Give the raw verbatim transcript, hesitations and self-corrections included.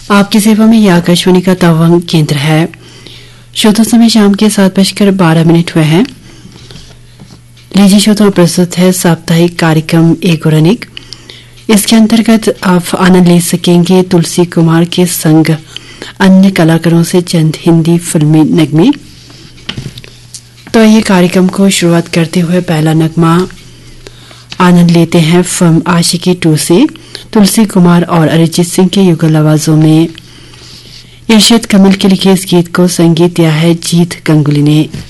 आपकी सेवा में यह आकाशवाणी का तवांग केंद्र है। श्रोता समय शाम के सात बजकर बारह मिनट हुए हैं। लीजिए श्रोताओं, प्रस्तुत है साप्ताहिक कार्यक्रम एक और अनेक। इसके अंतर्गत आप आनंद ले सकेंगे तुलसी कुमार के संग अन्य कलाकारों से चंद हिंदी फिल्मी नगमे। तो ये कार्यक्रम को शुरुआत करते हुए पहला नगमा आनंद लेते हैं फिल्म आशिकी टू से। तुलसी कुमार और अरिजीत सिंह के युगल आवाजों में इरशाद कमल के लिखे इस गीत को संगीत दिया है जीत गंगुली ने।